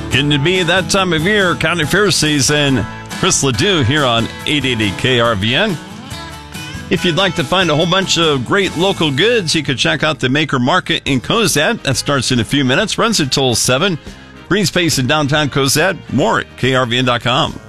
Getting to be that time of year, county fair season. Chris Ledoux here on 880 KRVN. If you'd like to find a whole bunch of great local goods, you could check out the Maker Market in Cozad. That starts in a few minutes, runs until 7. Green space in downtown Cozad. More at krvn.com.